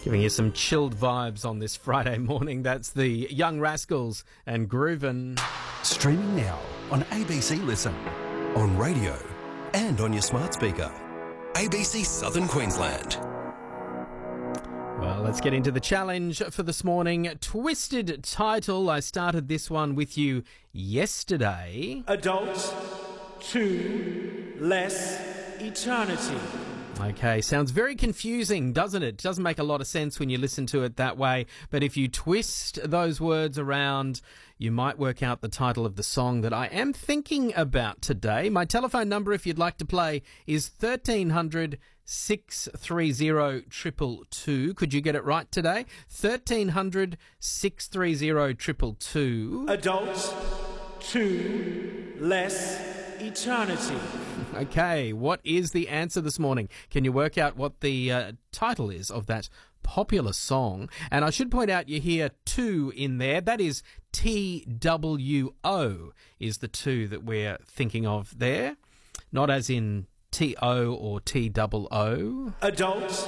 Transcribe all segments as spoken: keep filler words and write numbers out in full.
Giving you some chilled vibes on this Friday morning. That's the Young Rascals and Groovin'. Streaming now on A B C Listen, on radio and on your smart speaker. A B C Southern Queensland. Well, let's get into the challenge for this morning. Twisted title. I started this one with you yesterday. Adults, two less eternity. Okay, sounds very confusing, doesn't it? Doesn't make a lot of sense when you listen to it that way. But if you twist those words around, you might work out the title of the song that I am thinking about today. My telephone number, if you'd like to play, is thirteen hundred, six three zero, two two two. Could you get it right today? thirteen hundred, six three zero, two two two. Adults, two less eternity. Okay, what is the answer this morning? Can you work out what the uh, title is of that popular song? And I should point out you hear two in there. That is T W O is the two that we're thinking of there. Not as in T O or T O O. Adults,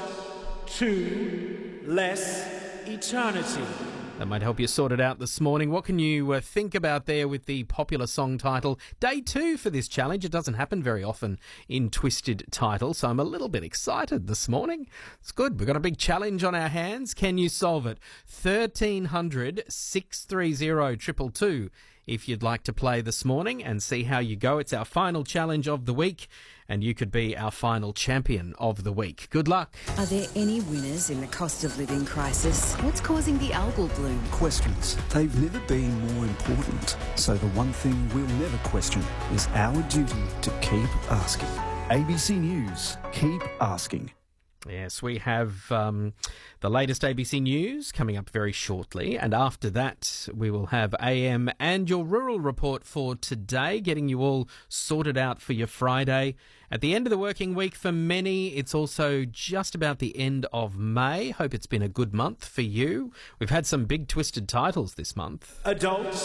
two less eternity. That might help you sort it out this morning. What can you uh, think about there with the popular song title? Day two for this challenge. It doesn't happen very often in Twisted Title, so I'm a little bit excited this morning. It's good. We've got a big challenge on our hands. Can you solve it? thirteen hundred, six three zero, two two two if you'd like to play this morning and see how you go. It's our final challenge of the week, and you could be our final champion of the week. Good luck. Are there any winners in the cost of living crisis? What's causing the algal bloom? Questions. They've never been more important. So the one thing we'll never question is our duty to keep asking. A B C News. Keep asking. Yes, we have um, the latest A B C News coming up very shortly, and after that we will have A M and your rural report for today, getting you all sorted out for your Friday. At the end of the working week for many, it's also just about the end of May. Hope it's been a good month for you. We've had some big twisted titles this month. Adults,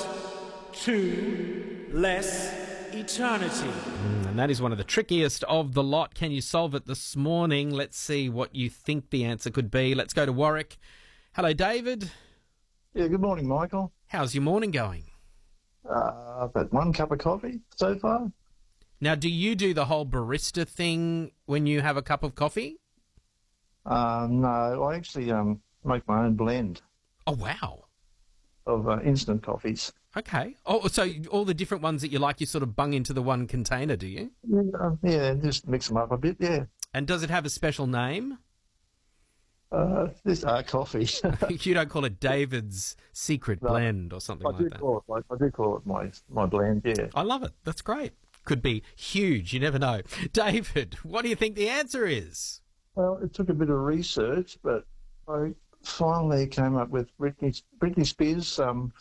two less eternity. Mm, and that is one of the trickiest of the lot. Can you solve it this morning? Let's see what you think the answer could be. Let's go to Warwick. Hello, David. Yeah, good morning, Michael. How's your morning going? Uh, I've had one cup of coffee so far. Now, do you do the whole barista thing when you have a cup of coffee? Uh, no, I actually um, make my own blend Oh, wow. of uh, instant coffees. Okay. Oh, so all the different ones that you like, you sort of bung into the one container, do you? Yeah, uh, yeah, just mix them up a bit, yeah. And does it have a special name? Uh, this uh, coffee. You don't call it David's Secret No, Blend or something I like do that? call it. I, I do call it my my blend. Yeah. I love it. That's great. Could be huge. You never know. David, what do you think the answer is? Well, it took a bit of research, but I finally came up with Britney Britney Spears' um,